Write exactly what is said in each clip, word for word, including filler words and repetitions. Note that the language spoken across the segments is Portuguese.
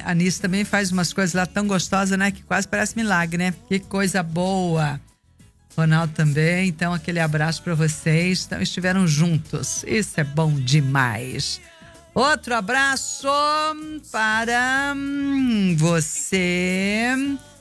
a Anice também faz umas coisas lá tão gostosas, né? Que quase parece milagre, né? Que coisa boa. Ronaldo também, então aquele abraço para vocês. Então estiveram juntos, isso é bom demais. Outro abraço para você,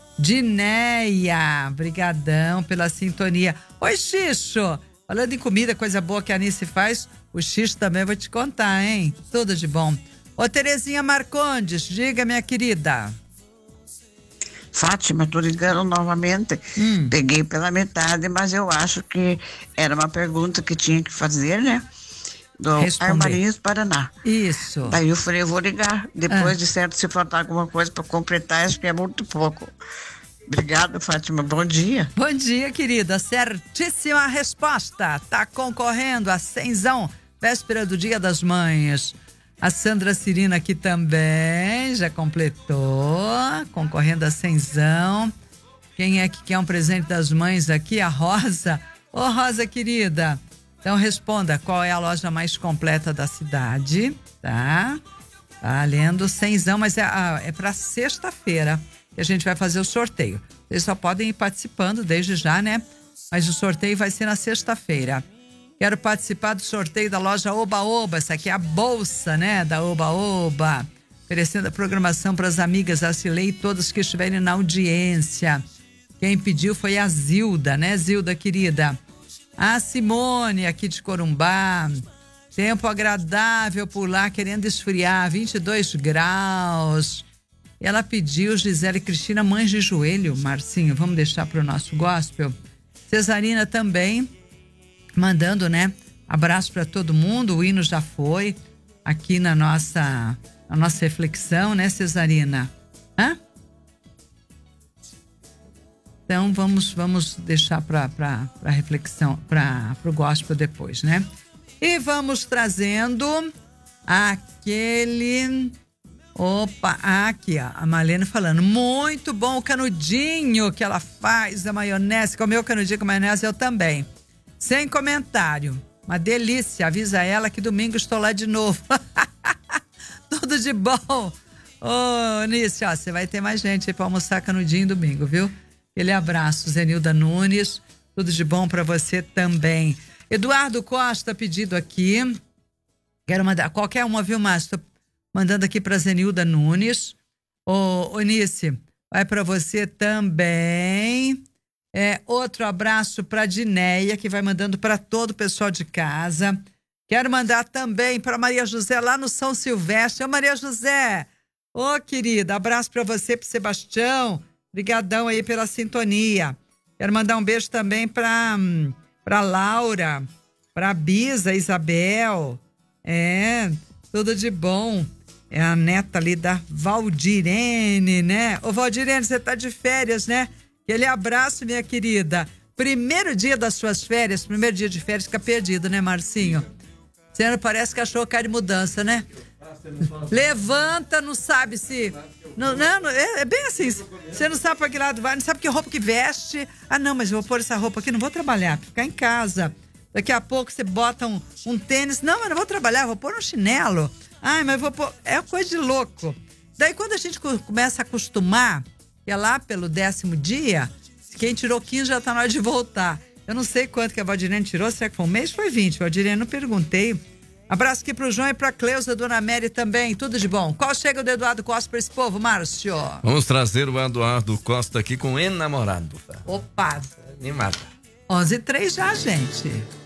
Dineia. Brigadão pela sintonia. Oi, Xixo. Falando em comida, coisa boa que a Anice faz, o Xixo também vou te contar, hein? Tudo de bom. Ô, Terezinha Marcondes, diga, minha querida. Fátima, tô ligando novamente. Hum. Peguei pela metade, mas eu acho que era uma pergunta que tinha que fazer, né? Do Armarinhos Paraná. Isso. Daí eu falei, eu vou ligar. Depois ah. de certo, se faltar alguma coisa para completar, acho que é muito pouco. Obrigada, Fátima. Bom dia. Bom dia, querida. Certíssima resposta. Tá concorrendo a cenzão, véspera do Dia das Mães. A Sandra Cirina aqui também já completou, concorrendo a cenzão. Quem é que quer um presente das mães aqui? A Rosa. Ô, Rosa, querida. Então responda, qual é a loja mais completa da cidade, tá? Tá lendo cenzão, mas é, é para sexta-feira que a gente vai fazer o sorteio. Vocês só podem ir participando desde já, né? Mas o sorteio vai ser na sexta-feira. Quero participar do sorteio da loja Oba Oba. Essa aqui é a bolsa, né? Da Oba Oba. Oferecendo a programação para as amigas Arcilei e todos que estiverem na audiência. Quem pediu foi a Zilda, né, Zilda, querida? A Simone, aqui de Corumbá. Tempo agradável por lá, querendo esfriar, vinte e dois graus. Ela pediu, Gisele Cristina, Mães de Joelho. Marcinho, vamos deixar para o nosso gospel. Cesarina também, mandando, né? Abraço para todo mundo. O hino já foi aqui na nossa, na nossa reflexão, né, Cesarina? Hã? Então vamos, vamos deixar para a reflexão, para o gospel depois, né? E vamos trazendo aquele... Opa, aqui, ó, a Malena falando, muito bom o canudinho que ela faz, a maionese, comeu canudinho com maionese, eu também. Sem comentário, uma delícia, avisa ela que domingo estou lá de novo. Tudo de bom. Ô, Nício, ó, você vai ter mais gente aí pra almoçar canudinho domingo, viu? Aquele abraço, Zenilda Nunes, tudo de bom pra você também. Eduardo Costa, pedido aqui, quero mandar, qualquer uma, viu, Márcio? Mandando aqui para Zenilda Nunes. Ô, Onice, vai para você também. É, outro abraço para Dineia, que vai mandando para todo o pessoal de casa. Quero mandar também para Maria José, lá no São Silvestre. Ô, Maria José, ô, querida, abraço para você, para Sebastião. Obrigadão aí pela sintonia. Quero mandar um beijo também para para Laura, para Bisa, Isabel. É, tudo de bom. É a neta ali da Valdirene, né? Ô, Valdirene, você tá de férias, né? Aquele abraço, minha querida. Primeiro dia das suas férias, primeiro dia de férias, fica perdido, né, Marcinho? Você não parece cachorro cara de mudança, né? Levanta, não sabe se... Não, não, é, é bem assim, você não sabe para que lado vai, não sabe que roupa que veste. Ah, não, mas eu vou pôr essa roupa aqui, não vou trabalhar, vou ficar em casa. Daqui a pouco você bota um, um tênis. Não, mas não vou trabalhar, vou pôr um chinelo. Ai, mas vou pôr... É coisa de louco. Daí quando a gente começa a acostumar, que é lá pelo décimo dia, quem tirou quinze já tá na hora de voltar. Eu não sei quanto que a Valdirene tirou, será que foi um mês? Foi vinte, Valdirene, não perguntei. Abraço aqui pro João e pra Cleusa, Dona Mary também, tudo de bom. Qual chega do Eduardo Costa pra esse povo, Márcio? Vamos trazer o Eduardo Costa aqui com enamorado. Opa! Animada. onze e três já, gente.